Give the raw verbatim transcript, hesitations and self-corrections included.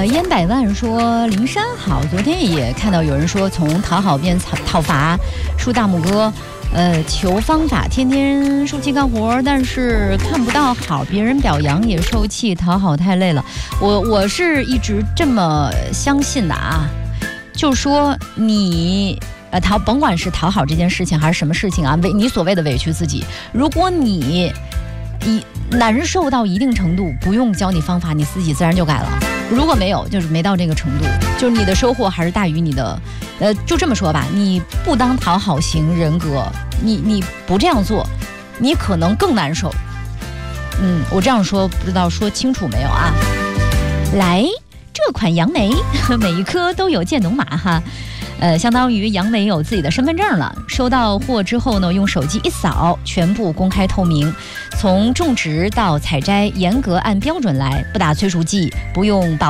呃，烟百万说灵山好，昨天也看到有人说从讨好变讨讨伐，竖大拇哥，呃，求方法，天天受气干活，但是看不到好，别人表扬也受气，讨好太累了。我我是一直这么相信的啊，就说你呃讨，甭管是讨好这件事情还是什么事情啊，委你所谓的委屈自己，如果你一难受到一定程度，不用教你方法，你自己自然就改了。如果没有，就是没到这个程度，就是你的收获还是大于你的，呃，就这么说吧，你不当讨好型人格，你你不这样做，你可能更难受。嗯，我这样说不知道说清楚没有啊？来，这款杨梅，每一颗都有建农码哈。呃，相当于杨梅有自己的身份证了。收到货之后呢，用手机一扫，全部公开透明。从种植到采摘，严格按标准来，不打催熟剂，不用保